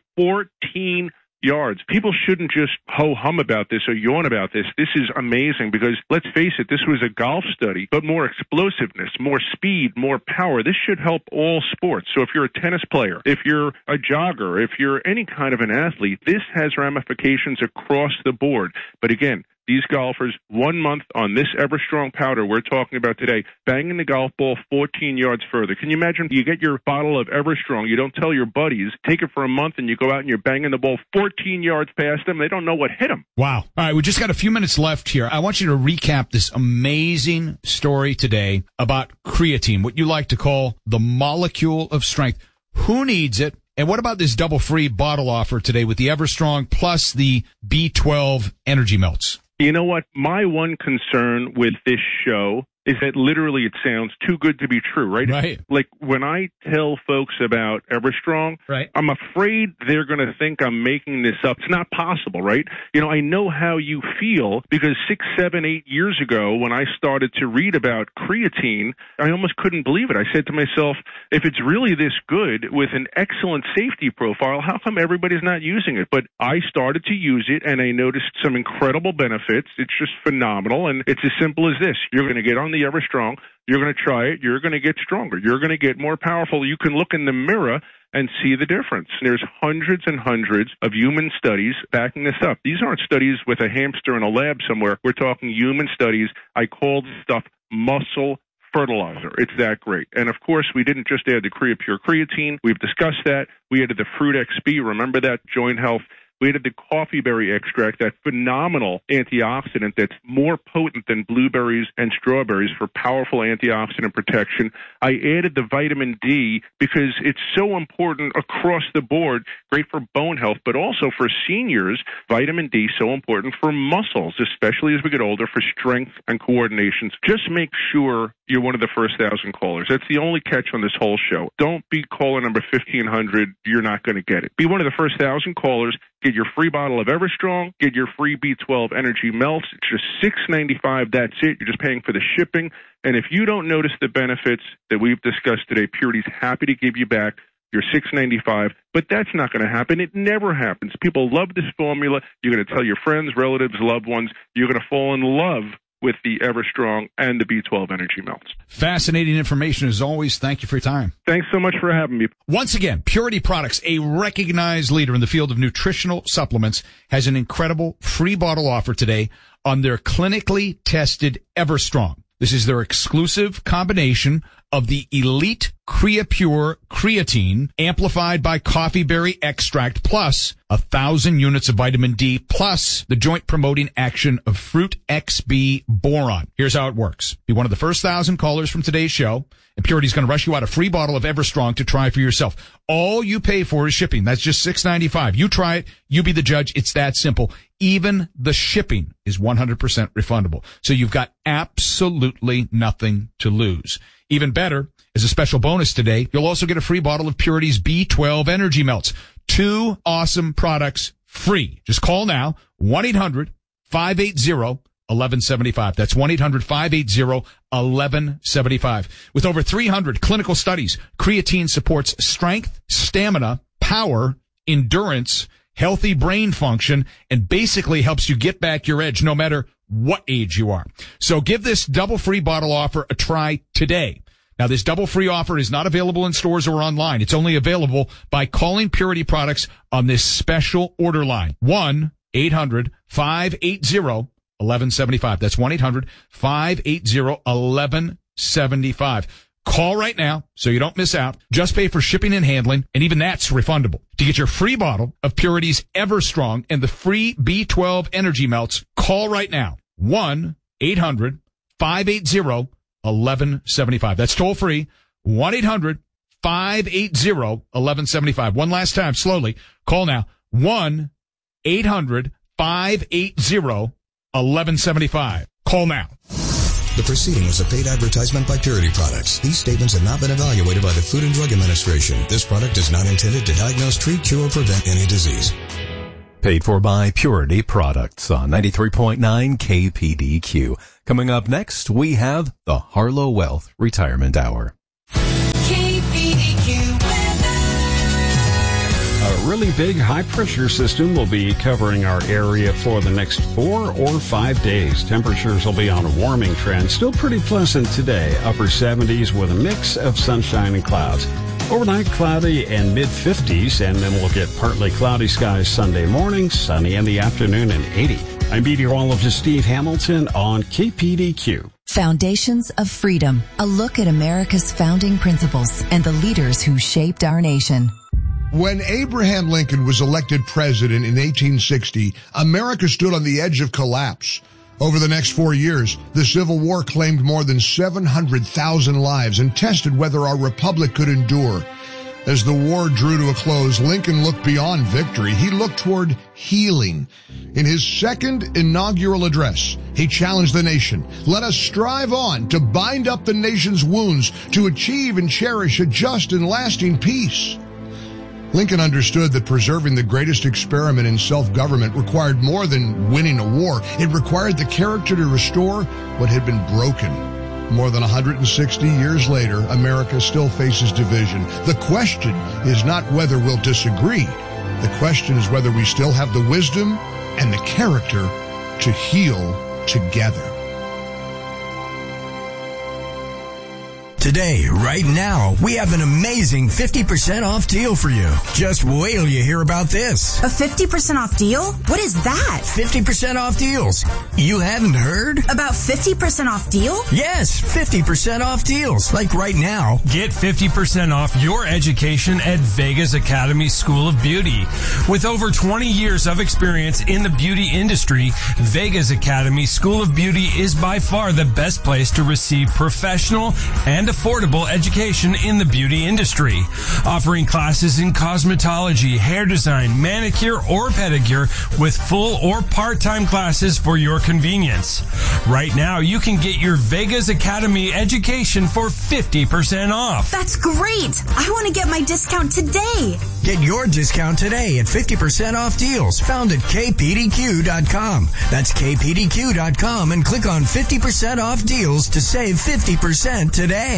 14 yards. People shouldn't just ho-hum about this or yawn about this. This is amazing because, let's face it, this was a golf study, but more explosiveness, more speed, more power. This should help all sports. So if you're a tennis player, if you're a jogger, if you're any kind of an athlete, this has ramifications across the board. But again, these golfers, 1 month on this EverStrong powder we're talking about today, banging the golf ball 14 yards further. Can you imagine? You get your bottle of EverStrong, you don't tell your buddies, take it for a month, and you go out and you're banging the ball 14 yards past them. They don't know what hit them. Wow. All right, we just got a few minutes left here. I want you to recap this amazing story today about creatine, what you like to call the molecule of strength. Who needs it? And what about this double free bottle offer today with the EverStrong plus the B12 Energy Melts? You know what? My one concern with this show is that literally it sounds too good to be true, right? Right. Like when I tell folks about EverStrong, right, I'm afraid they're going to think I'm making this up. It's not possible, right? You know, I know how you feel because 6, 7, 8 years ago when I started to read about creatine, I almost couldn't believe it. I said to myself, if it's really this good with an excellent safety profile, how come everybody's not using it? But I started to use it and I noticed some incredible benefits. It's just phenomenal. And it's as simple as this. You're going to get on the EverStrong, you're going to try it, you're going to get stronger, you're going to get more powerful. You can look in the mirror and see the difference. There's hundreds and hundreds of human studies backing this up. These aren't studies with a hamster in a lab somewhere. We're talking human studies. I call this stuff muscle fertilizer. It's that great. And of course, we didn't just add the CreaPure creatine. We've discussed that. We added the Fruit XP. Remember that? Joint health. We added the coffee berry extract, that phenomenal antioxidant that's more potent than blueberries and strawberries for powerful antioxidant protection. I added the vitamin D because it's so important across the board, great for bone health, but also for seniors, vitamin D so important for muscles, especially as we get older, for strength and coordination. Just make sure you're one of the first 1,000 callers. That's the only catch on this whole show. Don't be caller number 1,500. You're not going to get it. Be one of the first 1,000 callers. Get your free bottle of EverStrong. Get your free B12 Energy Melts. It's just $6.95. That's it. You're just paying for the shipping. And if you don't notice the benefits that we've discussed today, Purity's happy to give you back your $6.95. But that's not going to happen. It never happens. People love this formula. You're going to tell your friends, relatives, loved ones. You're going to fall in love with the EverStrong and the B12 Energy Melts. Fascinating information as always. Thank you for your time. Thanks so much for having me. Once again, Purity Products, a recognized leader in the field of nutritional supplements, has an incredible free bottle offer today on their clinically tested EverStrong. This is their exclusive combination of the elite CreaPure creatine amplified by coffee berry extract plus 1,000 units of vitamin D plus the joint promoting action of Fruit XB boron. Here's how it works. Be one of the first 1,000 callers from today's show, and Purity's going to rush you out a free bottle of EverStrong to try for yourself. All you pay for is shipping. That's just $6.95. You try it. You be the judge. It's that simple. Even the shipping is 100% refundable. So you've got absolutely nothing to lose. Even better, as a special bonus today, you'll also get a free bottle of Purity's B12 Energy Melts. 2 awesome products free. Just call now, 1-800-580-1175. That's 1-800-580-1175. With over 300 clinical studies, creatine supports strength, stamina, power, endurance, healthy brain function, and basically helps you get back your edge no matter what age you are. So give this double free bottle offer a try today. Now, this double free offer is not available in stores or online. It's only available by calling Purity Products on this special order line. 1-800-580-1175. That's 1-800-580-1175. Call right now so you don't miss out. Just pay for shipping and handling, and even that's refundable. To get your free bottle of Purity's Everstrong and the free B12 Energy Melts, call right now. 1-800-580-1175. That's toll free. 1-800-580-1175. One last time, slowly. Call now. 1-800-580-1175. Call now. The proceeding was a paid advertisement by Purity Products. These statements have not been evaluated by the Food and Drug Administration. This product is not intended to diagnose, treat, cure, or prevent any disease. Paid for by Purity Products on 93.9 KPDQ. Coming up next, we have the Harlow Wealth Retirement Hour. A really big high-pressure system will be covering our area for the next 4 or 5 days. Temperatures will be on a warming trend. Still pretty pleasant today. Upper 70s with a mix of sunshine and clouds. Overnight, cloudy and mid-50s, and then we'll get partly cloudy skies Sunday morning, sunny in the afternoon, and 80. I'm meteorologist Steve Hamilton on KPDQ. Foundations of Freedom, a look at America's founding principles and the leaders who shaped our nation. When Abraham Lincoln was elected president in 1860, America stood on the edge of collapse. Over the next 4 years, the Civil War claimed more than 700,000 lives and tested whether our republic could endure. As the war drew to a close, Lincoln looked beyond victory. He looked toward healing. In his second inaugural address, he challenged the nation. Let us strive on to bind up the nation's wounds, to achieve and cherish a just and lasting peace. Lincoln understood that preserving the greatest experiment in self-government required more than winning a war. It required the character to restore what had been broken. More than 160 years later, America still faces division. The question is not whether we'll disagree. The question is whether we still have the wisdom and the character to heal together. Today, right now, we have an amazing 50% off deal for you. Just wait till you hear about this. A 50% off deal? What is that? 50% off deals. You haven't heard? About 50% off deal? Yes, 50% off deals. Like right now. Get 50% off your education at Vegas Academy School of Beauty. With over 20 years of experience in the beauty industry, Vegas Academy School of Beauty is by far the best place to receive professional and affordable education in the beauty industry, offering classes in cosmetology, hair design, manicure, or pedicure with full or part-time classes for your convenience. Right now, you can get your Vegas Academy education for 50% off. That's great! I want to get my discount today. Get your discount today at 50% off deals found at kpdq.com. That's kpdq.com and click on 50% off deals to save 50% today.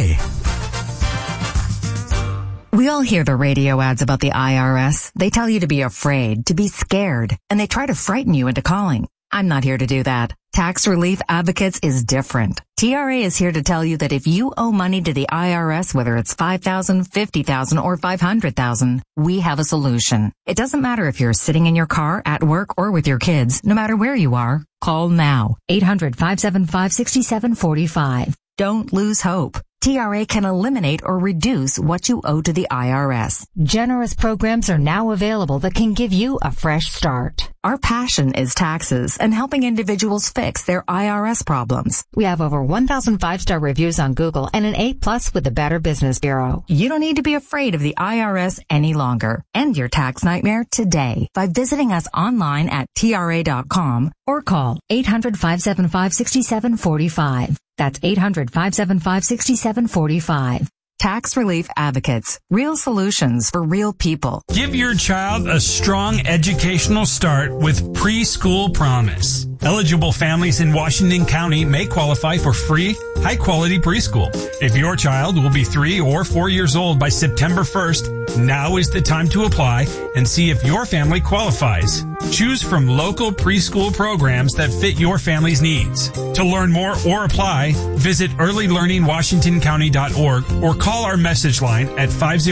We all hear the radio ads about the IRS. They tell you to be afraid, to be scared, and they try to frighten you into calling. I'm not here to do that. Tax Relief Advocates is different. TRA is here to tell you that if you owe money to the IRS, whether it's $5,000, $50,000, or $500,000, we have a solution. It doesn't matter if you're sitting in your car, at work, or with your kids. No matter where you are, call now. 800-575-6745. Don't lose hope. TRA can eliminate or reduce what you owe to the IRS. Generous programs are now available that can give you a fresh start. Our passion is taxes and helping individuals fix their IRS problems. We have over 1,000 5-star reviews on Google and an A+ with the Better Business Bureau. You don't need to be afraid of the IRS any longer. End your tax nightmare today by visiting us online at TRA.com or call 800-575-6745. That's 800-575-6745. Tax Relief Advocates. Real solutions for real people. Give your child a strong educational start with Preschool Promise. Eligible families in Washington County may qualify for free, high-quality preschool. If your child will be 3 or 4 years old by September 1st, now is the time to apply and see if your family qualifies. Choose from local preschool programs that fit your family's needs. To learn more or apply, visit earlylearningwashingtoncounty.org or call our message line at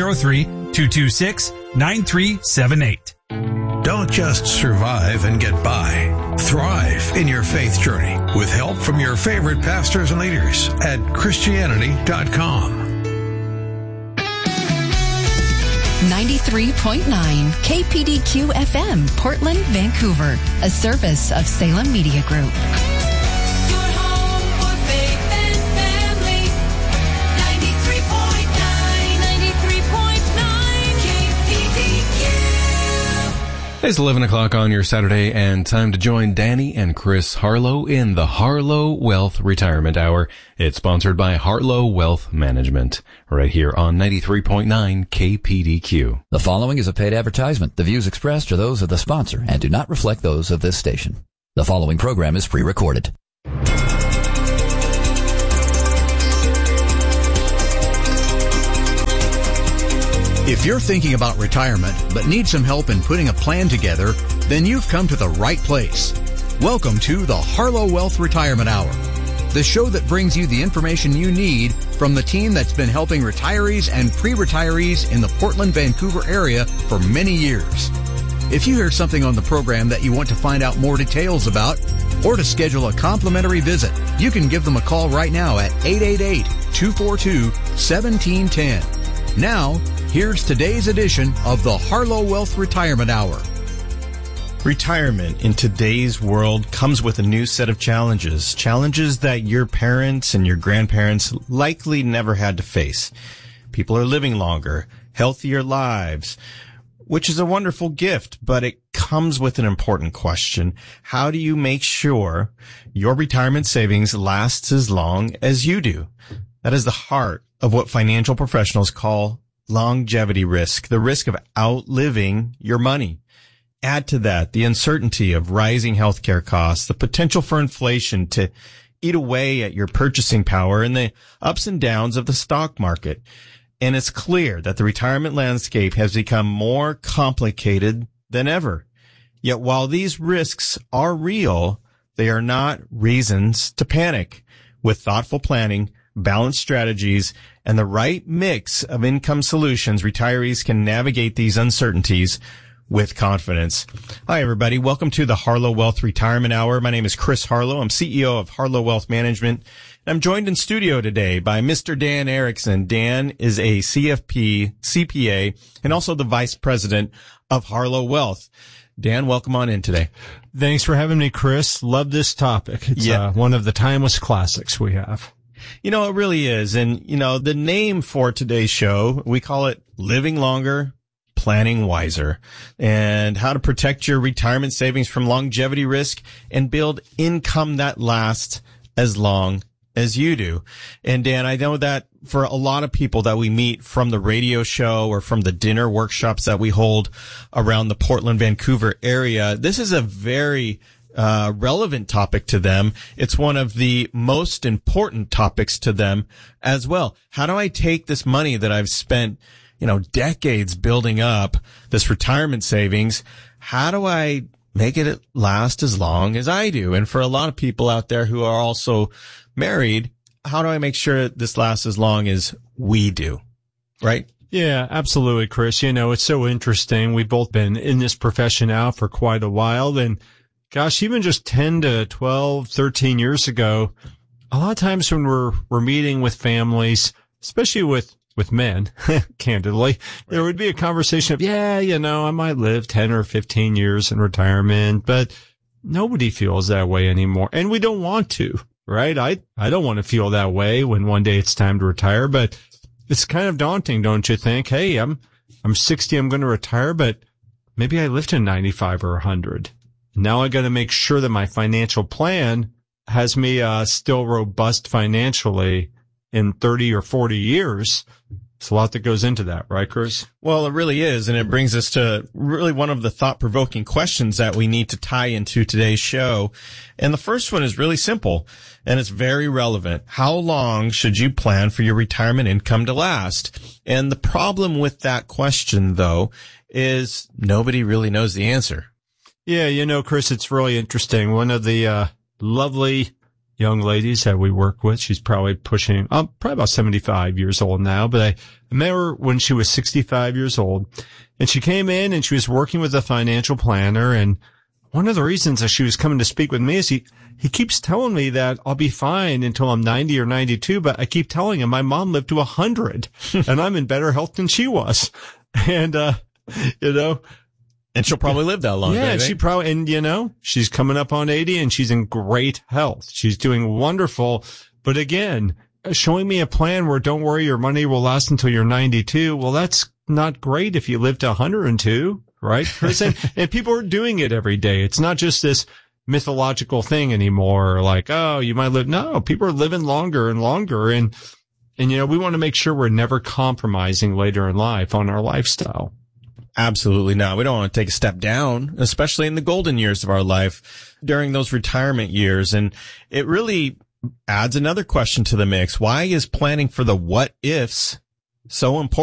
503-226-9378. Don't just survive and get by. Thrive in your faith journey with help from your favorite pastors and leaders at Christianity.com. 93.9 KPDQ FM, Portland, Vancouver, a service of Salem Media Group. It's 11 o'clock on your Saturday, and time to join Danny and Chris Harlow in the Harlow Wealth Retirement Hour. It's sponsored by Harlow Wealth Management, right here on 93.9 KPDQ. The following is a paid advertisement. The views expressed are those of the sponsor and do not reflect those of this station. The following program is pre-recorded. If you're thinking about retirement but need some help in putting a plan together, then you've come to the right place. Welcome to the Harlow Wealth Retirement Hour, the show that brings you the information you need from the team that's been helping retirees and pre-retirees in the Portland, Vancouver area for many years. If you hear something on the program that you want to find out more details about or to schedule a complimentary visit, you can give them a call right now at 888-242-1710. Now, here's today's edition of the Harlow Wealth Retirement Hour. Retirement in today's world comes with a new set of challenges that your parents and your grandparents likely never had to face. People are living longer, healthier lives, which is a wonderful gift, but it comes with an important question. How do you make sure your retirement savings lasts as long as you do? That is the heart of what financial professionals call longevity risk, the risk of outliving your money. Add to that the uncertainty of rising healthcare costs, the potential for inflation to eat away at your purchasing power, and the ups and downs of the stock market. And it's clear that the retirement landscape has become more complicated than ever. Yet while these risks are real, they are not reasons to panic. With thoughtful planning, balanced strategies, and the right mix of income solutions, retirees can navigate these uncertainties with confidence. Hi, everybody. Welcome to the Harlow Wealth Retirement Hour. My name is Chris Harlow. I'm CEO of Harlow Wealth Management. I'm joined in studio today by Mr. Dan Erickson. Dan is a CFP, CPA, and also the Vice President of Harlow Wealth. Dan, welcome on in today. Thanks for having me, Chris. Love this topic. It's one of the timeless classics we have. You know, it really is. And, you know, the name for today's show, we call it Living Longer, Planning Wiser, and how to protect your retirement savings from longevity risk and build income that lasts as long as you do. And Dan, I know that for a lot of people that we meet from the radio show or from the dinner workshops that we hold around the Portland, Vancouver area, this is a very relevant topic to them. It's one of the most important topics to them as well. How do I take this money that I've spent, decades building up, this retirement savings? How do I make it last as long as I do? And for a lot of people out there who are also married, how do I make sure this lasts as long as we do? Right? Yeah, absolutely, Chris. It's so interesting. We've both been in this profession now for quite a while, and gosh, even just 10 to 12, 13 years ago, a lot of times when we're meeting with families, especially with men, candidly, there would be a conversation of, I might live 10 or 15 years in retirement, but nobody feels that way anymore. And we don't want to, right? I don't want to feel that way when one day it's time to retire, but it's kind of daunting, don't you think? Hey, I'm 60, I'm going to retire, but maybe I live to 95 or 100. Now I got to make sure that my financial plan has me still robust financially in 30 or 40 years. It's a lot that goes into that, right, Chris? Well, it really is. And it brings us to really one of the thought-provoking questions that we need to tie into today's show. And the first one is really simple, and it's very relevant. How long should you plan for your retirement income to last? And the problem with that question, though, is nobody really knows the answer. Yeah, Chris, it's really interesting. One of the lovely young ladies that we work with, she's probably pushing, probably about 75 years old now, but I met her when she was 65 years old, and she came in and she was working with a financial planner, and one of the reasons that she was coming to speak with me is he keeps telling me that I'll be fine until I'm 90 or 92, but I keep telling him my mom lived to 100, and I'm in better health than she was. And you know. And she'll probably live that long. Yeah, she probably, and you know, she's coming up on 80 and she's in great health. She's doing wonderful. But again, showing me a plan where don't worry, your money will last until you're 92. Well, that's not great if you live to 102, right, Chris? And people are doing it every day. It's not just this mythological thing anymore. Like, oh, you might live. No, people are living longer and longer. And you know, we want to make sure we're never compromising later in life on our lifestyle. Absolutely not. We don't want to take a step down, especially in the golden years of our life during those retirement years. And it really adds another question to the mix. Why is planning for the what ifs so important?